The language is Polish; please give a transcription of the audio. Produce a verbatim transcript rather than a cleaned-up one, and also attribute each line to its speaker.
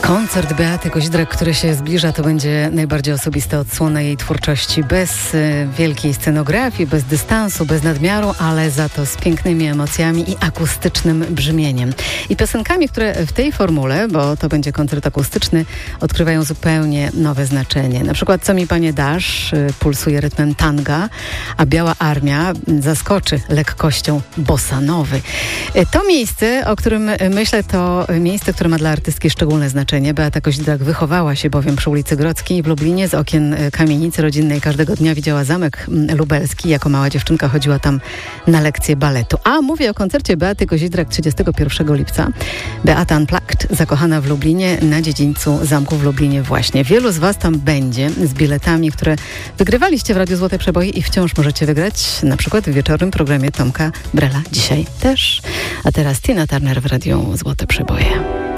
Speaker 1: Koncert Beaty Kozidrak, który się zbliża, to będzie najbardziej osobista odsłona jej twórczości. Bez y, wielkiej scenografii, bez dystansu, bez nadmiaru, ale za to z pięknymi emocjami i akustycznym brzmieniem. I piosenkami, które w tej formule, bo to będzie koncert akustyczny, odkrywają zupełnie nowe znaczenie. Na przykład Co mi panie dasz y, pulsuje rytmem tanga, a Biała Armia zaskoczy lekkością bossa nowy. Y, to miejsce, o którym myślę, to miejsce, które ma dla artystki szczególne znaczenie. Beata Kozidrak wychowała się bowiem przy ulicy Grodzkiej w Lublinie. Z okien kamienicy rodzinnej każdego dnia widziała Zamek Lubelski. Jako mała dziewczynka chodziła tam na lekcje baletu. A mówię o koncercie Beaty Kozidrak trzydziestego pierwszego lipca. Beata Unplugged, zakochana w Lublinie, na dziedzińcu zamku w Lublinie właśnie. Wielu z was tam będzie z biletami, które wygrywaliście w Radiu Złote Przeboje i wciąż możecie wygrać, na przykład w wieczornym programie Tomka Brela. Dzisiaj też. A teraz Tina Turner w Radiu Złote Przeboje.